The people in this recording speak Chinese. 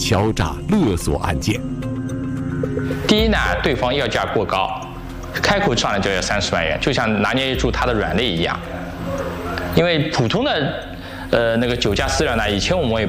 敲诈勒索案件。 第一呢，对方要价过高，开口上来就要30万元，就像拿捏住他的软肋一样。因为普通的那个酒驾私了呢，以前我们也